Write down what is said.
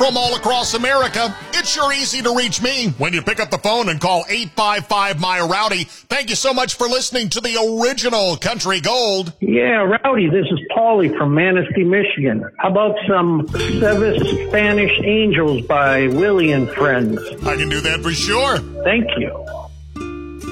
From all across America, it's sure easy to reach me when you pick up the phone and call 855-MY-ROWDY. Thank you so much for listening to the original Country Gold. Yeah, Rowdy, this is Paulie from Manistee, Michigan. How about some Seven Spanish Angels by Willie and Friends? I can do that for sure. Thank you.